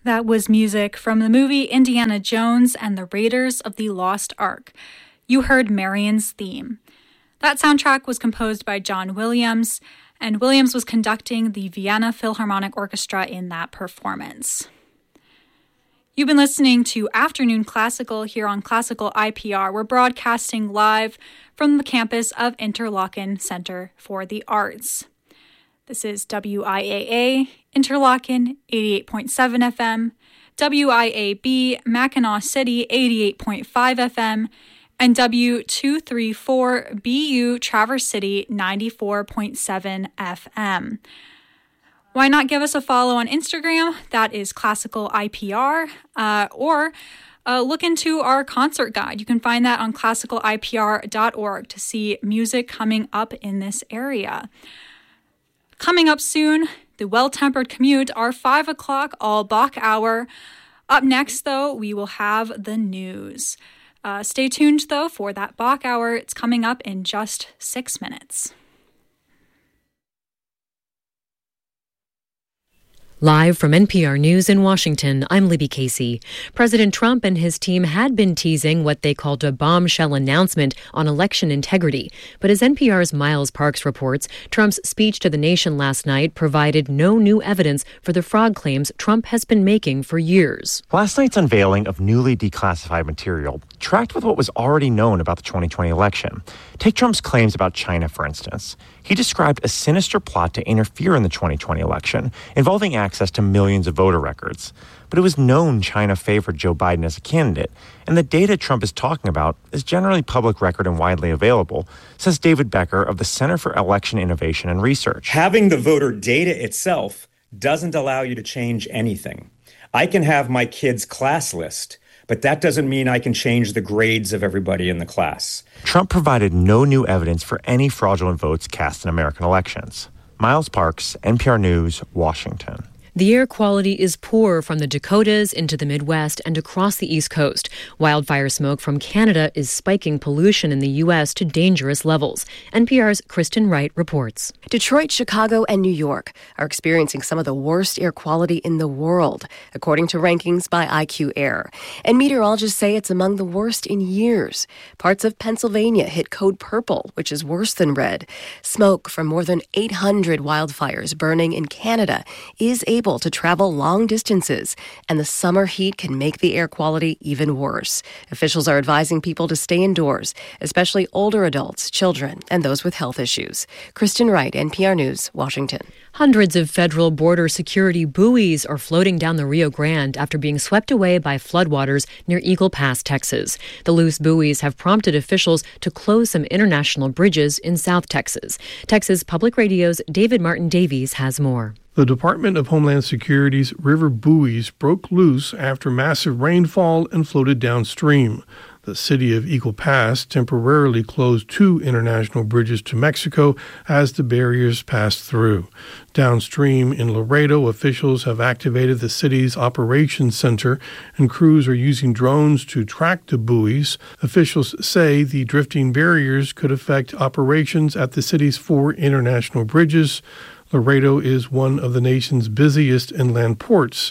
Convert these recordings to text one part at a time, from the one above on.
That was music from the movie Indiana Jones and the Raiders of the Lost Ark. You heard Marion's theme. That soundtrack was composed by John Williams, and Williams was conducting the Vienna Philharmonic Orchestra in that performance. You've been listening to Afternoon Classical here on Classical IPR. We're broadcasting live from the campus of Interlochen Center for the Arts. This is WIAA, Interlochen, 88.7 FM, WIAB, Mackinac City, 88.5 FM, and W234BU, Traverse City, 94.7 FM. Why not give us a follow on Instagram? That is Classical IPR, or look into our concert guide. You can find that on classicalipr.org to see music coming up in this area. Coming up soon, the Well-Tempered Commute, our 5 o'clock all Bach hour. Up next, though, we will have the news. Stay tuned, though, for that Bach hour. It's coming up in just 6 minutes. Live from NPR News in Washington, I'm Libby Casey. President Trump and his team had been teasing what they called a bombshell announcement on election integrity. But as NPR's Miles Parks reports, Trump's speech to the nation last night provided no new evidence for the fraud claims Trump has been making for years. Last night's unveiling of newly declassified material tracked with what was already known about the 2020 election. Take Trump's claims about China, for instance. He described a sinister plot to interfere in the 2020 election, involving access to millions of voter records. But it was known China favored Joe Biden as a candidate, and the data Trump is talking about is generally public record and widely available, says David Becker of the Center for Election Innovation and Research. Having the voter data itself doesn't allow you to change anything. I can have my kids' class list, but that doesn't mean I can change the grades of everybody in the class. Trump provided no new evidence for any fraudulent votes cast in American elections. Miles Parks, NPR News, Washington. The air quality is poor from the Dakotas into the Midwest and across the East Coast. Wildfire smoke from Canada is spiking pollution in the U.S. to dangerous levels. NPR's Kristen Wright reports. Detroit, Chicago, and New York are experiencing some of the worst air quality in the world, according to rankings by IQ Air. And meteorologists say it's among the worst in years. Parts of Pennsylvania hit code purple, which is worse than red. Smoke from more than 800 wildfires burning in Canada is able to travel long distances, and the summer heat can make the air quality even worse. Officials are advising people to stay indoors, especially older adults, children, and those with health issues. Kristen Wright, NPR News, Washington. Hundreds of federal border security buoys are floating down the Rio Grande after being swept away by floodwaters near Eagle Pass, Texas. The loose buoys have prompted officials to close some international bridges in South Texas. Texas Public Radio's David Martin Davies has more. The Department of Homeland Security's river buoys broke loose after massive rainfall and floated downstream. The city of Eagle Pass temporarily closed 2 international bridges to Mexico as the barriers passed through. Downstream in Laredo, officials have activated the city's operations center, and crews are using drones to track the buoys. Officials say the drifting barriers could affect operations at the city's 4 international bridges. Laredo is one of the nation's busiest inland ports.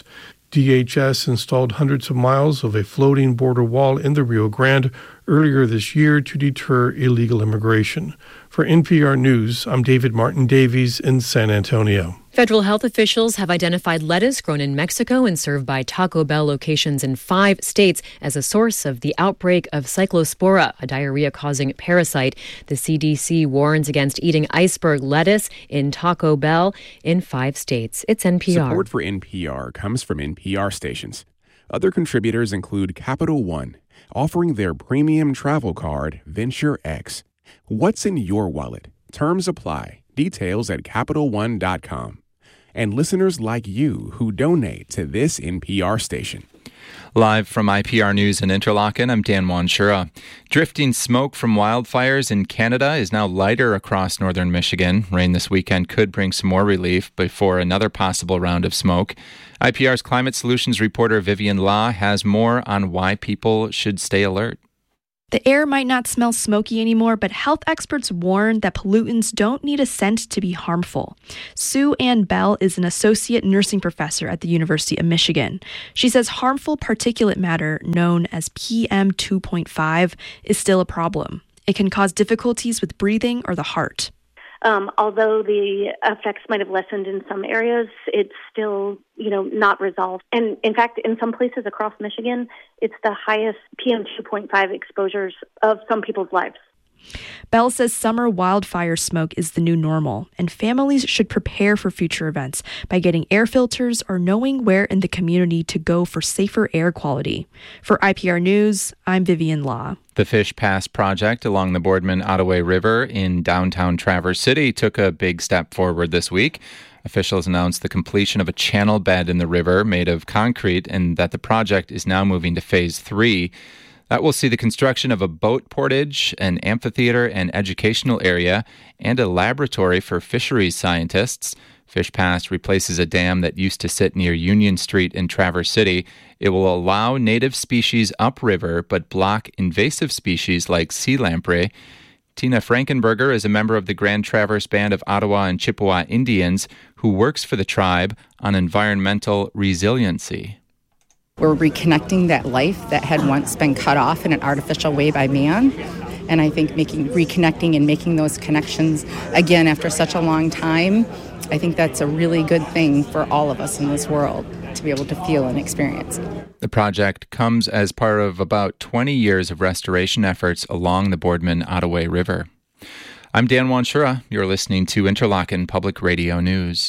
DHS installed hundreds of miles of a floating border wall in the Rio Grande earlier this year to deter illegal immigration. For NPR News, I'm David Martin Davies in San Antonio. Federal health officials have identified lettuce grown in Mexico and served by Taco Bell locations in 5 states as a source of the outbreak of Cyclospora, a diarrhea-causing parasite. The CDC warns against eating iceberg lettuce in Taco Bell in 5 states. It's NPR. Support for NPR comes from NPR stations. Other contributors include Capital One, offering their premium travel card, Venture X. What's in your wallet? Terms apply. Details at CapitalOne.com. And listeners like you who donate to this NPR station. Live from IPR News in Interlochen, I'm Dan Wanshura. Drifting smoke from wildfires in Canada is now lighter across northern Michigan. Rain this weekend could bring some more relief before another possible round of smoke. IPR's Climate Solutions reporter Vivian Law has more on why people should stay alert. The air might not smell smoky anymore, but health experts warn that pollutants don't need a scent to be harmful. Sue Ann Bell is an associate nursing professor at the University of Michigan. She says harmful particulate matter, known as PM 2.5, is still a problem. It can cause difficulties with breathing or the heart. Although the effects might have lessened in some areas, it's still, not resolved. And in fact, in some places across Michigan, it's the highest PM 2.5 exposures of some people's lives. Bell says summer wildfire smoke is the new normal, and families should prepare for future events by getting air filters or knowing where in the community to go for safer air quality. For IPR News, I'm Vivian Law. The Fish Pass project along the Boardman-Ottaway River in downtown Traverse City took a big step forward this week. Officials announced the completion of a channel bed in the river made of concrete and that the project is now moving to Phase 3. That will see the construction of a boat portage, an amphitheater and educational area, and a laboratory for fisheries scientists. Fish Pass replaces a dam that used to sit near Union Street in Traverse City. It will allow native species upriver but block invasive species like sea lamprey. Tina Frankenberger is a member of the Grand Traverse Band of Ottawa and Chippewa Indians who works for the tribe on environmental resiliency. We're reconnecting that life that had once been cut off in an artificial way by man. And I think reconnecting and making those connections again after such a long time, I think that's a really good thing for all of us in this world to be able to feel and experience. The project comes as part of about 20 years of restoration efforts along the Boardman-Ottaway River. I'm Dan Wanshura. You're listening to Interlochen Public Radio News.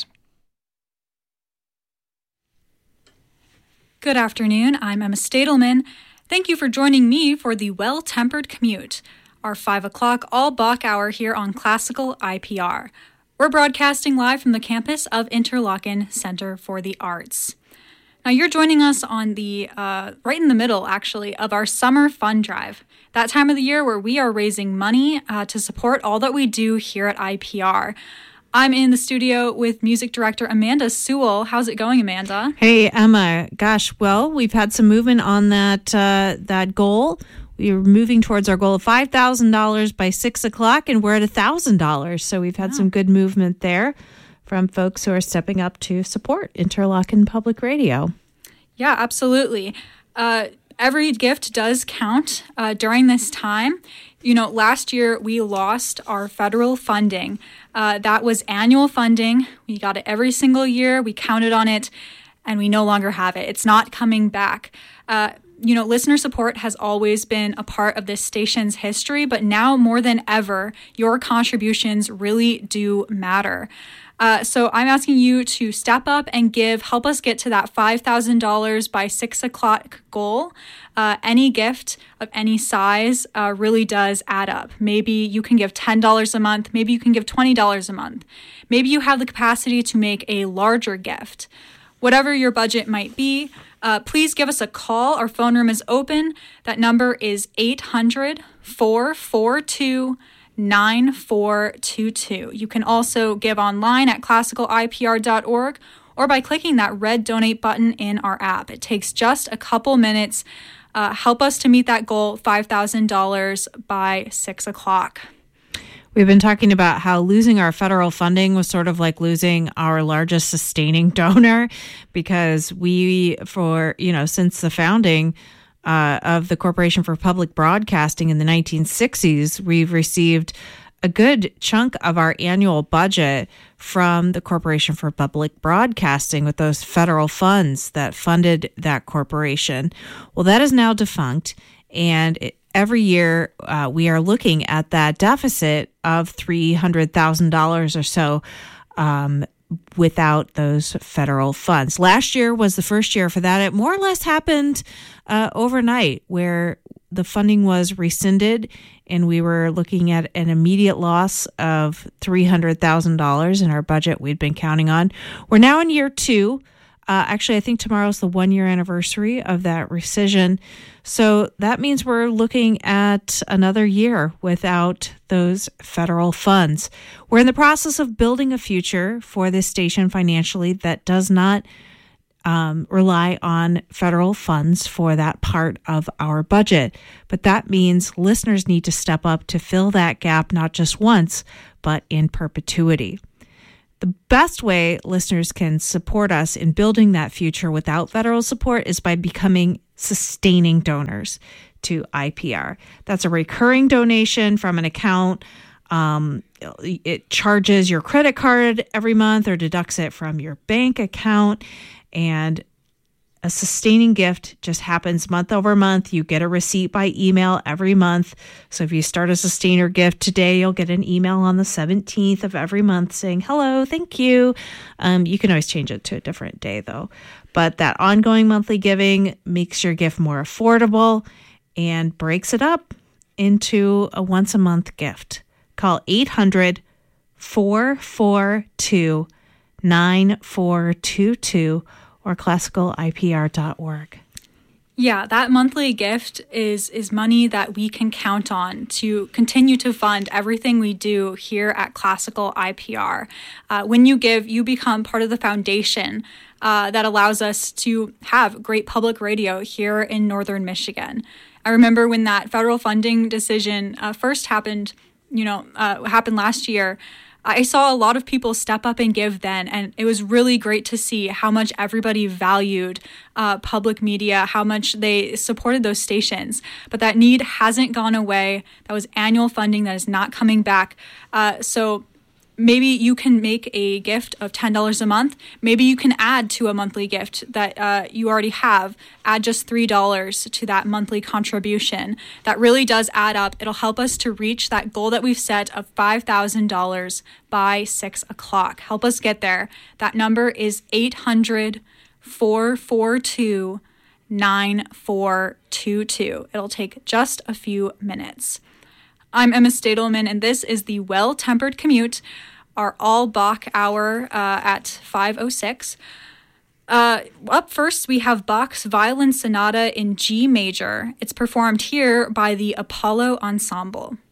Good afternoon. I'm Emma Stadelman. Thank you for joining me for the Well-Tempered Commute, our 5 o'clock all-Bach hour here on Classical IPR. We're broadcasting live from the campus of Interlochen Center for the Arts. Now, you're joining us on the right in the middle, actually, of our summer fund drive, that time of the year where we are raising money to support all that we do here at IPR. I'm in the studio with music director Amanda Sewell. How's it going, Amanda? Hey, Emma. Gosh, well, we've had some movement on that goal. We were moving towards our goal of $5,000 by 6 o'clock, and we're at $1,000. So we've had some good movement there from folks who are stepping up to support Interlochen Public Radio. Yeah, absolutely. Every gift does count during this time. Last year we lost our federal funding. That was annual funding. We got it every single year. We counted on it, and we no longer have it. It's not coming back. Listener support has always been a part of this station's history, but now more than ever, your contributions really do matter. So I'm asking you to step up and help us get to that $5,000 by 6 o'clock goal. Any gift of any size really does add up. Maybe you can give $10 a month. Maybe you can give $20 a month. Maybe you have the capacity to make a larger gift. Whatever your budget might be, please give us a call. Our phone room is open. That number is 800-442-9422. You can also give online at classicalipr.org or by clicking that red donate button in our app. It takes just a couple minutes. Help us to meet that goal, $5,000 by 6 o'clock. We've been talking about how losing our federal funding was sort of like losing our largest sustaining donor, because since the founding of the Corporation for Public Broadcasting in the 1960s, we've received a good chunk of our annual budget from the Corporation for Public Broadcasting with those federal funds that funded that corporation. Well, that is now defunct, and every year we are looking at that deficit of $300,000 or so without those federal funds. Last year was the first year for that. It more or less happened overnight, where the funding was rescinded and we were looking at an immediate loss of $300,000 in our budget we'd been counting on. We're now in year 2. Actually, I think tomorrow's the 1-year anniversary of that rescission. So that means we're looking at another year without those federal funds. We're in the process of building a future for this station financially that does not rely on federal funds for that part of our budget. But that means listeners need to step up to fill that gap, not just once, but in perpetuity. The best way listeners can support us in building that future without federal support is by becoming sustaining donors to IPR. That's a recurring donation from an account. It charges your credit card every month or deducts it from your bank account. And a sustaining gift just happens month over month. You get a receipt by email every month. So if you start a sustainer gift today, you'll get an email on the 17th of every month saying, hello, thank you. You can always change it to a different day, though. But that ongoing monthly giving makes your gift more affordable and breaks it up into a once-a-month gift. Call 800-442-9422 or classicalipr.org. Yeah, that monthly gift is money that we can count on to continue to fund everything we do here at Classical IPR. When you give, you become part of the foundation that allows us to have great public radio here in Northern Michigan. I remember when that federal funding decision first happened, happened last year. I saw a lot of people step up and give then, and it was really great to see how much everybody valued public media, how much they supported those stations. But that need hasn't gone away. That was annual funding that is not coming back. So maybe you can make a gift of $10 a month. Maybe you can add to a monthly gift that you already have. Add just $3 to that monthly contribution. That really does add up. It'll help us to reach that goal that we've set of $5,000 by 6 o'clock. Help us get there. That number is 800-442-9422. It'll take just a few minutes. I'm Emma Stadelman, and this is the Well-Tempered Commute, our all-Bach hour at 5:06. Up first, we have Bach's Violin Sonata in G major. It's performed here by the Apollo Ensemble.